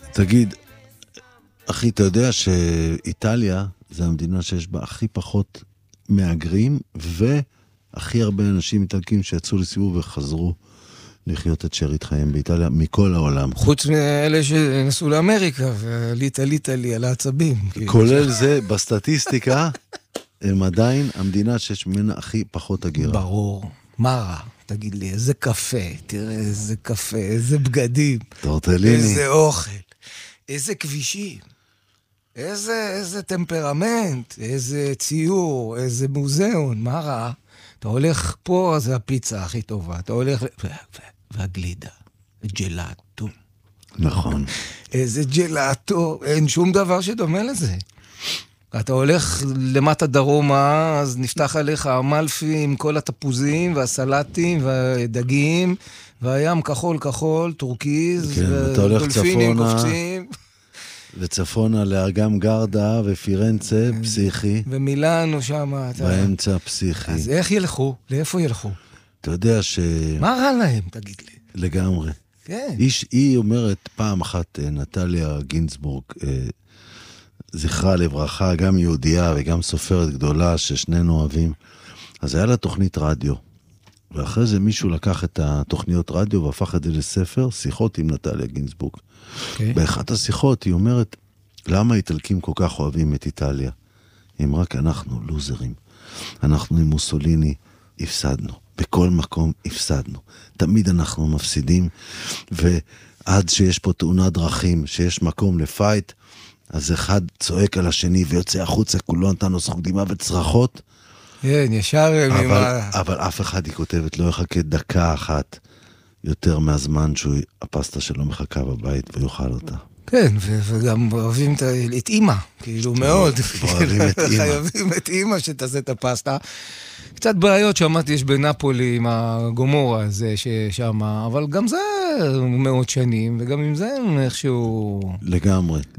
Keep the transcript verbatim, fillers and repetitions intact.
תגיד, אחי, אתה יודע שאיטליה זה המדינה שיש בה הכי פחות מהגרים, והכי הרבה אנשים איטלקים שיצאו לסיבוב וחזרו לחיות את שארית חיים באיטליה, מכל העולם. חוץ מאלה שנסעו לאמריקה, ועלית עלית לי על העצבים. כולל זה, בסטטיסטיקה, הם עדיין המדינה שיש ממנה הכי פחות הגירה. ברור. מה רע? תגיד לי, איזה קפה, תראה איזה קפה, איזה בגדים. טורטליני. איזה אוכל, איזה כבישים. איזה, איזה טמפרמנט, איזה ציור, איזה מוזיאון, מה רע? אתה הולך פה, זה הפיצה הכי טובה. אתה הולך, והגלידה, ג'לאטו. נכון. איזה ג'לאטו, אין שום דבר שדומה לזה. אתה הולך למטה דרומה, אז נפתח עליך המלפי עם כל התפוזים והסלטים והדגים, והים כחול כחול, טורקיז, כן, ודולפינים קופצים. וצפונה לאגם גרדה ופירנצה, פסיכי. ומילאנו שם. באמצע פסיכי. אז איך ילכו? לאיפה ילכו? אתה יודע ש... מה רע להם, תגיד לי? לגמרי. כן. איש, היא אומרת פעם אחת, נטליה גינסבורג, זכרה לברכה, גם יהודייה וגם סופרת גדולה ששנינו אוהבים. אז היה לה תוכנית רדיו. ואחרי זה מישהו לקח את התוכניות רדיו והפך את זה לספר, שיחות עם נטליה גינסבורג. Okay. באחת השיחות היא אומרת, למה האיטלקים כל כך אוהבים את איטליה? אם רק אנחנו לוזרים. אנחנו עם מוסוליני הפסדנו. בכל מקום הפסדנו. תמיד אנחנו מפסידים, ועד שיש פה תאונת דרכים, שיש מקום לפייט, אז אחד צועק על השני ויוצא החוצה, כולו נתנו זכות דמעה וצרחות. כן, ישר... אבל, ממה... אבל אף אחד, היא כותבת, לא יחכה דקה אחת יותר מהזמן שהפסטה שלו מחכה בבית ויאכל אותה. כן, וגם אוהבים את אימא, כאילו מאוד. אוהבים את אימא. חייבים את אימא שתעשה את הפסטה. קצת בעיות שמעתי יש בנפולי עם הגומורה הזה ששם, אבל גם זה מאות שנים, וגם עם זה איכשהו... לגמרי.